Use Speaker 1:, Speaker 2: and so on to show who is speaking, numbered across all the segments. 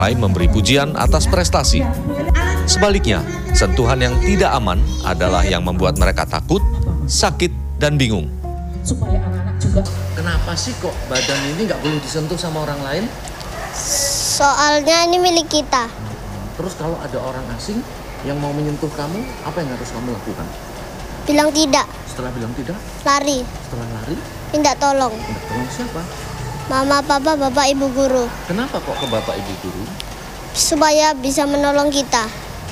Speaker 1: memberi pujian atas prestasi. Sebaliknya, sentuhan yang tidak aman adalah yang membuat mereka takut, sakit, dan bingung.
Speaker 2: Supaya anak-anak juga.
Speaker 3: Kenapa sih kok badan ini nggak boleh disentuh sama orang lain?
Speaker 4: Soalnya ini milik kita.
Speaker 3: Terus kalau ada orang asing yang mau menyentuh kamu, apa yang harus kamu lakukan?
Speaker 4: Bilang tidak.
Speaker 3: Setelah bilang tidak?
Speaker 4: Lari.
Speaker 3: Setelah lari?
Speaker 4: Minta tolong.
Speaker 3: Minta tolong siapa?
Speaker 4: Mama, papa, bapak, ibu guru.
Speaker 3: Kenapa kok ke bapak ibu guru?
Speaker 4: Supaya bisa menolong kita.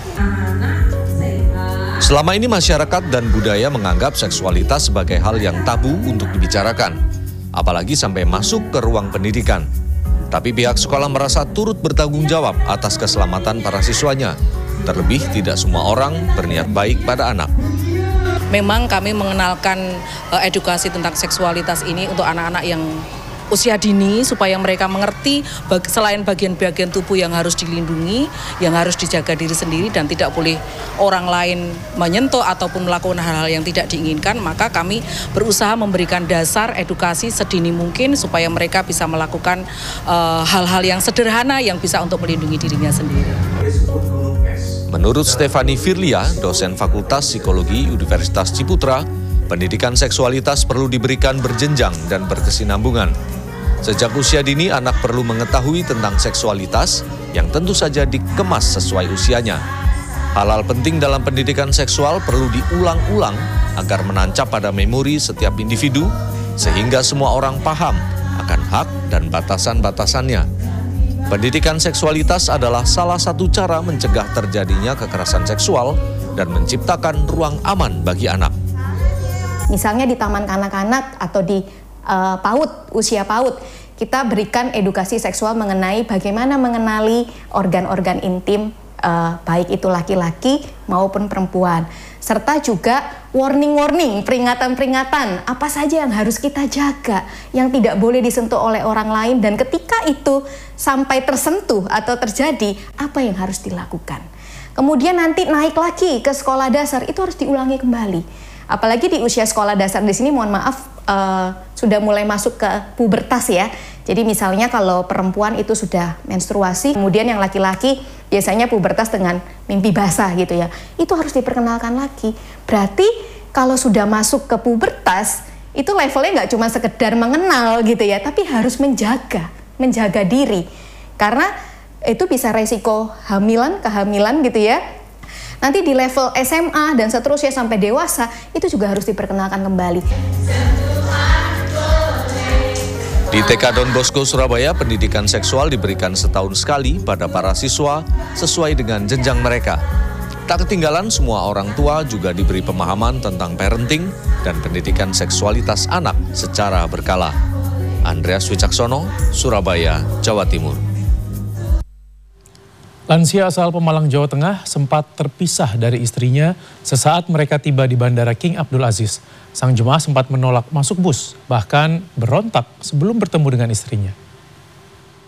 Speaker 1: Selama ini masyarakat dan budaya menganggap seksualitas sebagai hal yang tabu untuk dibicarakan, apalagi sampai masuk ke ruang pendidikan. Tapi pihak sekolah merasa turut bertanggung jawab atas keselamatan para siswanya. Terlebih tidak semua orang berniat baik pada anak.
Speaker 2: Memang kami mengenalkan edukasi tentang seksualitas ini untuk anak-anak yang usia dini supaya mereka mengerti selain bagian-bagian tubuh yang harus dilindungi, yang harus dijaga diri sendiri dan tidak boleh orang lain menyentuh ataupun melakukan hal-hal yang tidak diinginkan, maka kami berusaha memberikan dasar edukasi sedini mungkin supaya mereka bisa melakukan hal-hal yang sederhana yang bisa untuk melindungi dirinya sendiri.
Speaker 1: Menurut Stefani Firlia, dosen Fakultas Psikologi Universitas Ciputra, pendidikan seksualitas perlu diberikan berjenjang dan berkesinambungan. Sejak usia dini, anak perlu mengetahui tentang seksualitas yang tentu saja dikemas sesuai usianya. Hal-hal penting dalam pendidikan seksual perlu diulang-ulang agar menancap pada memori setiap individu, sehingga semua orang paham akan hak dan batasan-batasannya. Pendidikan seksualitas adalah salah satu cara mencegah terjadinya kekerasan seksual dan menciptakan ruang aman bagi anak.
Speaker 5: Misalnya di taman kanak-kanak atau di PAUD, usia PAUD, kita berikan edukasi seksual mengenai bagaimana mengenali organ-organ intim, baik itu laki-laki maupun perempuan. Serta juga warning-warning, peringatan-peringatan, apa saja yang harus kita jaga, yang tidak boleh disentuh oleh orang lain, dan ketika itu sampai tersentuh atau terjadi, apa yang harus dilakukan. Kemudian nanti naik lagi ke sekolah dasar, itu harus diulangi kembali. Apalagi di usia sekolah dasar di sini, mohon maaf, sudah mulai masuk ke pubertas ya. Jadi misalnya kalau perempuan itu sudah menstruasi, kemudian yang laki-laki biasanya pubertas dengan mimpi basah gitu ya. Itu harus diperkenalkan lagi. Berarti kalau sudah masuk ke pubertas, itu levelnya nggak cuma sekedar mengenal gitu ya, tapi harus menjaga diri. Karena itu bisa resiko kehamilan gitu ya. Nanti di level SMA dan seterusnya sampai dewasa, itu juga harus diperkenalkan kembali.
Speaker 1: Di TK Don Bosco Surabaya, pendidikan seksual diberikan setahun sekali pada para siswa sesuai dengan jenjang mereka. Tak ketinggalan, semua orang tua juga diberi pemahaman tentang parenting dan pendidikan seksualitas anak secara berkala. Andreas Wicaksono, Surabaya, Jawa Timur.
Speaker 6: Lansia asal Pemalang, Jawa Tengah sempat terpisah dari istrinya sesaat mereka tiba di Bandara King Abdul Aziz. Sang jemaah sempat menolak masuk bus, bahkan berontak sebelum bertemu dengan istrinya.